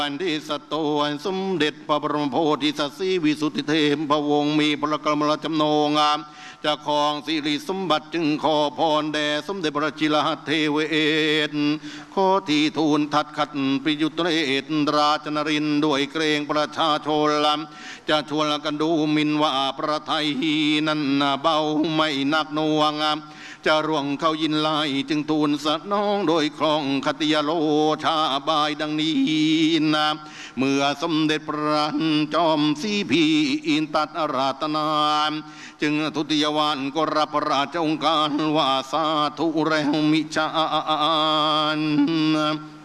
วันที่สตวันสมเด็จพระบรมโพธิสัตว์ศรีวิสุทธิเทพวงศ์มีพระกรมราชจำนงจะครองสิริสมบัติจึงขอพรแด่สมเด็จพระจิรเทเวศขอที่ทูลทัดขัดปิยุตเรศราชนรินด้วยเกรงประชาชนจะชวนกันดูมินว่าประไทยนั้นเบาไม่หนักหน่วงจะร่วงเข้ายินไลจึงทูลสนองโดยคลองคติยโลชาบายดังนี้นะเมื่อสมเด็จพระจอมศรีพีอินตัดราตนาจึงทุติยวานก็รับพระราชองค์การว่าสาธุแล้วมิจฉา